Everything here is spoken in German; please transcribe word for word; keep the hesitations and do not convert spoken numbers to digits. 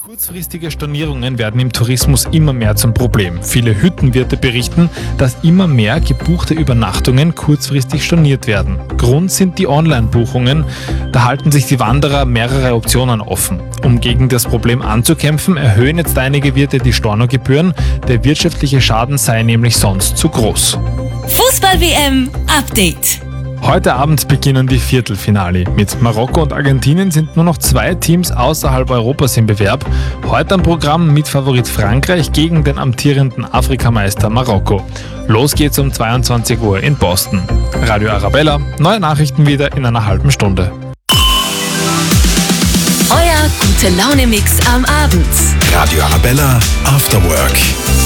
Kurzfristige Stornierungen werden im Tourismus immer mehr zum Problem. Viele Hüttenwirte berichten, dass immer mehr gebuchte Übernachtungen kurzfristig storniert werden. Grund sind die Online-Buchungen. Da halten sich die Wanderer mehrere Optionen offen. Um gegen das Problem anzukämpfen, erhöhen jetzt einige Wirte die Stornogebühren. Der wirtschaftliche Schaden sei nämlich sonst zu groß. Fußball-W M Update. Heute Abend beginnen die Viertelfinale. Mit Marokko und Argentinien sind nur noch zwei Teams außerhalb Europas im Bewerb. Heute am Programm mit Favorit Frankreich gegen den amtierenden Afrikameister Marokko. Los geht's um zweiundzwanzig Uhr in Boston. Radio Arabella, neue Nachrichten wieder in einer halben Stunde. Euer Gute-Laune-Mix am Abend. Radio Arabella After Work.